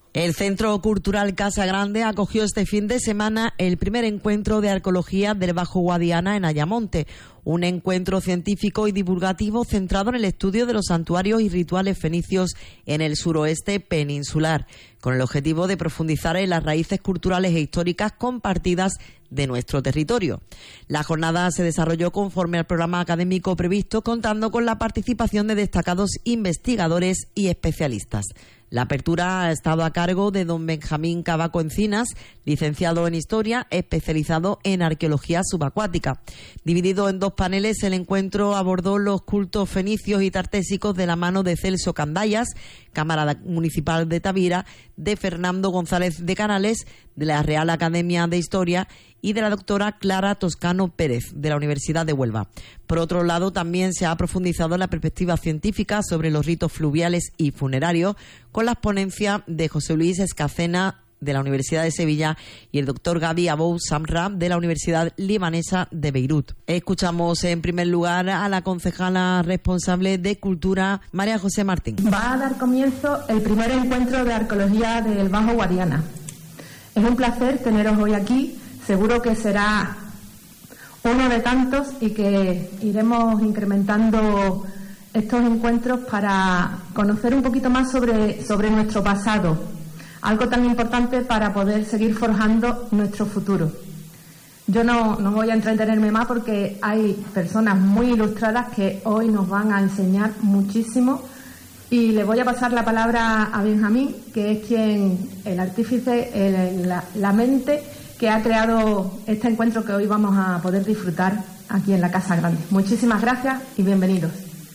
El Centro Cultural Casa Grande acogió este fin de semana el primer encuentro de arqueología del Bajo Guadiana en Ayamonte, un encuentro científico y divulgativo centrado en el estudio de los santuarios y rituales fenicios en el suroeste peninsular, con el objetivo de profundizar en las raíces culturales e históricas compartidas de nuestro territorio. La jornada se desarrolló conforme al programa académico previsto, contando con la participación de destacados investigadores y especialistas. La apertura ha estado a cargo de don Benjamín Cavaco Encinas, licenciado en Historia, especializado en Arqueología subacuática. Dividido en dos paneles, el encuentro abordó los cultos fenicios y tartésicos de la mano de Celso Candayas, Cámara Municipal de Tavira, de Fernando González de Canales, de la Real Academia de Historia, y de la doctora Clara Toscano Pérez, de la Universidad de Huelva. Por otro lado, también se ha profundizado en la perspectiva científica sobre los ritos fluviales y funerarios, con las ponencias de José Luis Escacena, de la Universidad de Sevilla, y el doctor Gabi Abou Samra, de la Universidad Libanesa de Beirut. Escuchamos en primer lugar a la concejala responsable de Cultura, María José Martín. Va a dar comienzo el primer encuentro de arqueología del Bajo Guadiana. Es un placer teneros hoy aquí. Seguro que será uno de tantos y que iremos incrementando estos encuentros para conocer un poquito más sobre nuestro pasado, algo tan importante para poder seguir forjando nuestro futuro. Yo no voy a entretenerme más porque hay personas muy ilustradas que hoy nos van a enseñar muchísimo, y le voy a pasar la palabra a Benjamín, que es el artífice, la mente que ha creado este encuentro que hoy vamos a poder disfrutar aquí en la Casa Grande. Muchísimas gracias y bienvenidos.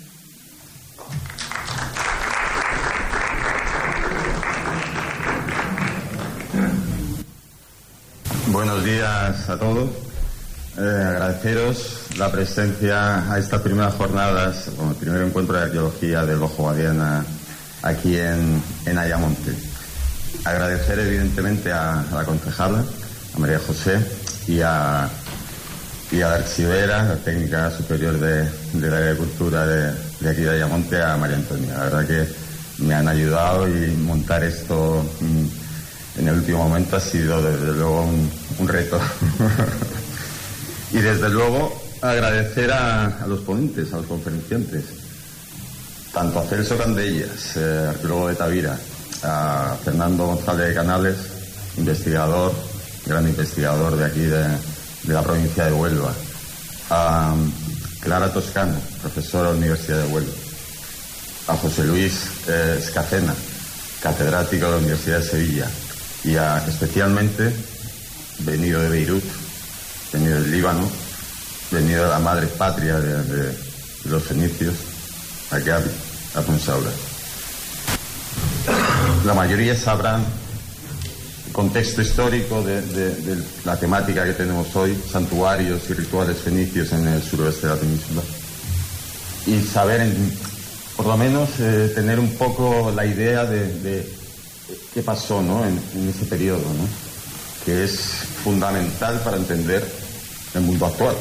Buenos días a todos. Agradeceros la presencia a estas primeras jornadas, el primer encuentro de arqueología del Bajo Guadiana aquí en Ayamonte. Agradecer evidentemente a la concejala, a María José, y a la archivera, la técnica superior de la agricultura de aquí de Ayamonte, a María Antonia. La verdad que me han ayudado, y montar esto en el último momento ha sido desde luego un reto. Y desde luego agradecer a los ponentes, a los conferenciantes, tanto a Celso Candayas, arqueólogo de Tavira, a Fernando González de Canales, gran investigador de aquí de la provincia de Huelva, a Clara Toscano, profesora de la Universidad de Huelva, a José Luis Escacena, catedrático de la Universidad de Sevilla, y especialmente venido de Beirut, venido del Líbano, venido de la madre patria de los fenicios, aquí a Fonsaura. La mayoría sabrán el contexto histórico de la temática que tenemos hoy, santuarios y rituales fenicios en el suroeste de la península, y saber, por lo menos, tener un poco la idea de qué pasó, ¿no?, en ese periodo, ¿no?, que es fundamental para entender el mundo actual.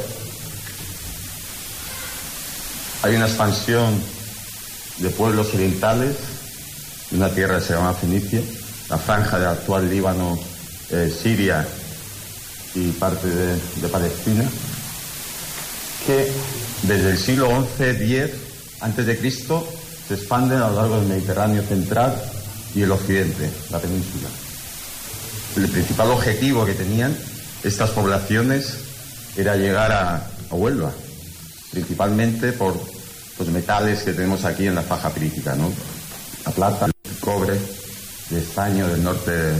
Hay una expansión de pueblos orientales de una tierra que se llama Fenicia, la franja del actual Líbano, Siria y parte de Palestina, que desde el siglo XI-X a.C. se expanden a lo largo del Mediterráneo central y el occidente, la península. El principal objetivo que tenían estas poblaciones era llegar a Huelva, principalmente por los metales que tenemos aquí en la faja pirítica, ¿no? La plata, el cobre, de estaño del norte